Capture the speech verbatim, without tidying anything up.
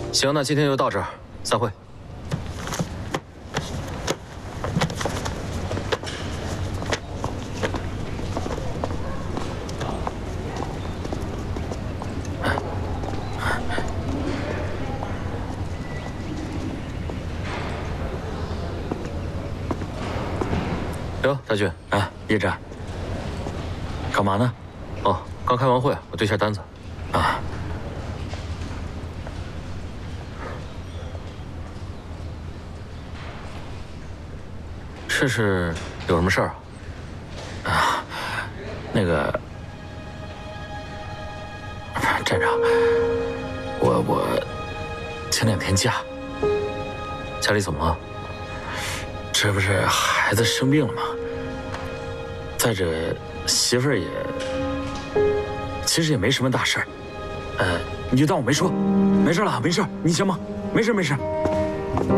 行，那今天就到这儿，散会。哟，大俊， 哎，叶战，干嘛呢？ 哦，刚开完会，我对下单子。 啊。 这是有什么事儿啊？ 啊，那个，站长，我我请两天假。 家里怎么了？ 这不是孩子生病了吗？再者，媳妇儿也其实也没什么大事儿，呃，你就当我没说，没事了，没事，你行吗？没事没事。